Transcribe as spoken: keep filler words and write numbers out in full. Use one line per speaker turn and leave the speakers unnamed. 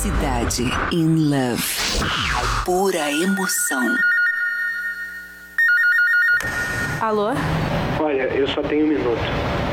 Cidade in Love. Pura emoção.
Alô?
Olha, eu só tenho um minuto.